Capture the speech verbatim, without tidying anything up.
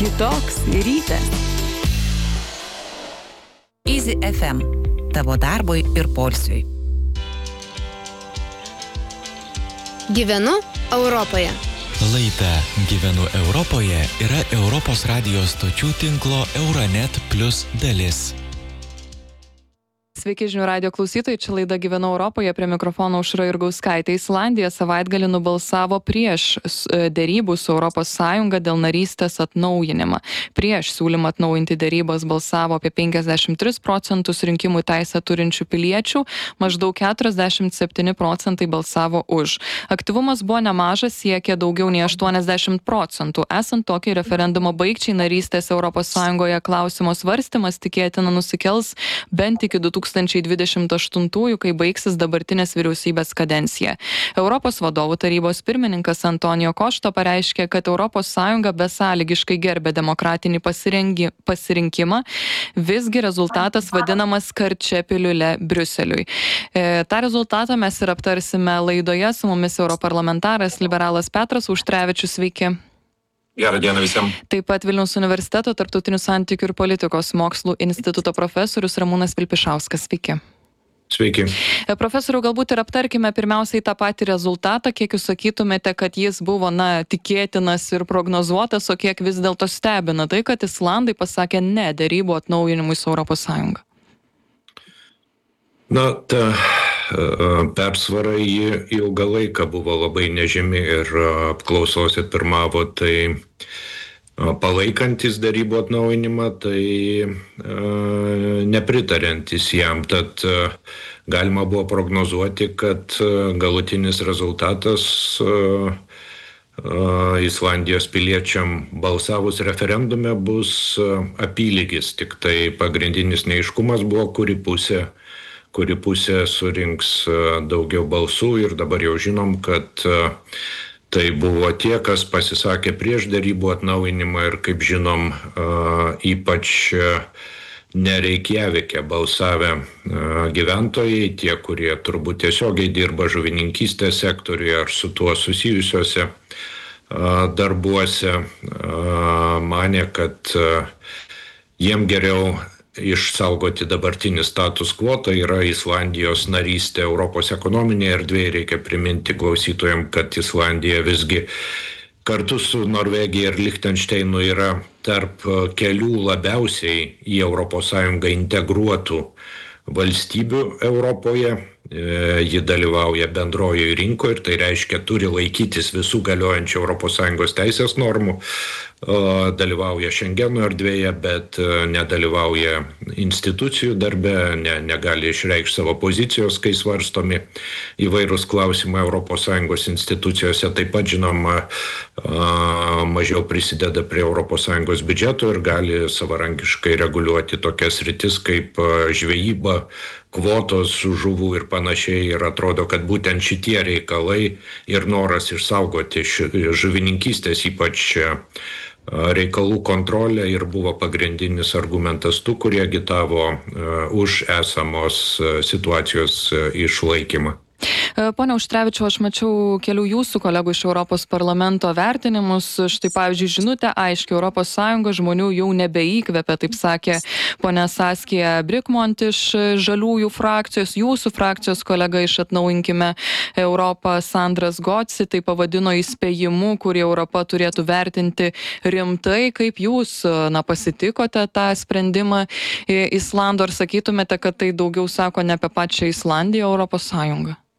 Kitoks rytas. Easy F M. Tavo darbui ir poilsiui. Gyvenu Europoje. Laida Gyvenu Europoje yra Europos radijos stočių tinklo Euronet Plus dalis. Sveiki žinių radijo klausytojai, čia laida Gyvenu Europoje, prie mikrofono Aušra Jurgauskaitė. Islandija savaitgalį nubalsavo prieš derybų su Europos Sąjunga dėl narystės atnaujinimą. Prieš siūlymą atnaujinti derybas balsavo apie penkiasdešimt tris procentus rinkimų teisę turinčių piliečių, maždaug keturiasdešimt septyni procentai balsavo už. Aktyvumas buvo nemažas, siekė daugiau nei aštuoniasdešimt procentų. Esant tokiai referendumo baigčiai, narystės Europos Sąjungoje klausimo svarstymas tikėtina nusikels bent iki du tūkstančiai dvidešimt aštuntųjų, kai baigsis dabartinės vyriausybės kadencija. Europos vadovų tarybos pirmininkas Antonijo Košta pareiškė, kad Europos Sąjunga besąlygiškai gerbė demokratinį pasirinkimą, visgi rezultatas vadinamas karčia piliule Briuseliui. E, tą rezultatą mes ir aptarsime laidoje, su mumis europarlamentaras liberalas Petras Auštrevičius, sveiki. Gerą dieną visiems. Taip pat Vilniaus universiteto tarptautinių santykių ir politikos mokslų instituto profesorius Ramūnas Vilpišauskas. Sveiki. Sveiki. Profesoriau, galbūt ir aptarkime pirmiausiai tą patį rezultatą, kiek jūs sakytumėte, kad jis buvo, na, tikėtinas ir prognozuotas, o kiek vis dėlto stebina tai, kad Islandai pasakė ne derybų atnaujinimui su Europos Sąjunga. Na, ta persvara ji ilgą laiką buvo labai nežymi ir apklausose pirmavo tai palaikantis darybų atnaujinimą, tai nepritariantis jam. Tad galima buvo prognozuoti, kad galutinis rezultatas Islandijos piliečiam balsavus referendume bus apylygis. Tik tai pagrindinis neaiškumas buvo, kuri pusė kuri pusė surinks daugiau balsų, ir dabar jau žinom, kad tai buvo tie, kas pasisakė prieš derybų atnaujinimą, ir kaip žinom, ypač ne Reikjavike balsavę gyventojai, tie, kurie turbūt tiesiogiai dirba žuvininkystės sektoriuje ar su tuo susijusiuose darbuose, manė, kad jiem geriau išsaugoti dabartinį status quo, tai yra Islandijos narystė Europos ekonominėje erdvėje. Reikia priminti klausytojams, kad Islandija visgi kartu su Norvegija ir Lichtensteinu yra tarp kelių labiausiai į Europos Sąjungą integruotų valstybių Europoje. Ji dalyvauja bendrojoje rinkoje, ir tai reiškia, turi laikytis visų galiojančių Europos Sąjungos teisės normų, dalyvauja Šengeno erdvėje, bet nedalyvauja institucijų darbe, ne, negali išreikšti savo pozicijos, kai svarstomi įvairūs klausimai Europos Sąjungos institucijose. Taip pat, žinoma, mažiau prisideda prie Europos Sąjungos biudžeto ir gali savarankiškai reguliuoti tokias sritis kaip žvejyba, kvotos žuvų ir panašiai. Ir atrodo, kad būtent šitie reikalai ir noras išsaugoti žuvininkystės ypač reikalų kontrolę ir buvo pagrindinis argumentas tų, kurie agitavo už esamos situacijos išlaikymą. Pone Auštrevičiau, aš mačiau kelių jūsų kolegų iš Europos parlamento vertinimus. Štai, pavyzdžiui, žinutė aiškiai, Europos Sąjunga žmonių jau nebeįkvepia, taip sakė ponia Saskija Brikmont iš Žaliųjų frakcijos. Jūsų frakcijos kolega iš Atnaujinkime Europą Sandras Gotsi tai pavadino įspėjimu, kurį Europa turėtų vertinti rimtai. Kaip jūs, na, pasitikote tą sprendimą Islando, ar sakytumėte, kad tai daugiau sako ne apie pačią Islandiją, Europos Sąjungą?